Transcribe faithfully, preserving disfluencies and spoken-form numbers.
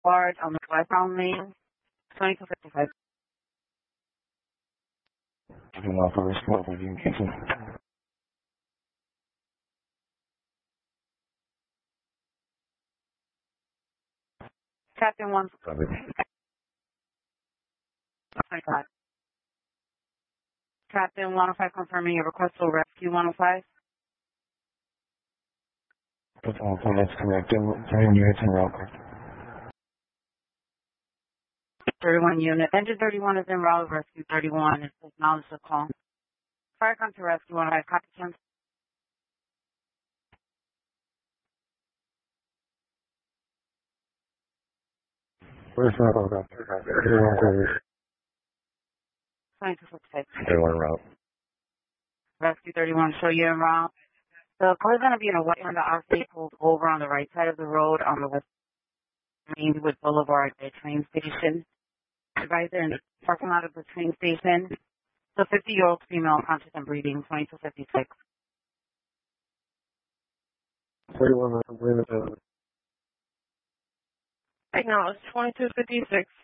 Boulevard on the westbound lane, twenty-two fifty-five. Taking off for risk level, you can cancel. Captain one Copy. twenty-five. Captain one oh five confirming your request for rescue one oh five. That's all, that's correct. Turn units en route. thirty-one unit. Engine thirty-one is en route. Rescue thirty-one is acknowledged the call. Fire come to rescue one oh five. Copy ten. Where's the route? thirty-one quarters. twenty-two fifty-six. thirty-one en route. Rescue thirty-one, show you en route. The car is going to be in a white Honda Odyssey pulled over on the right side of the road on the west Greenwood Boulevard at train station. Advisor in the parking lot of the train station. The fifty-year-old female conscious and breathing, twenty-two fifty-six. thirty-one, I'm believing it. Right now it's twenty-two fifty-six.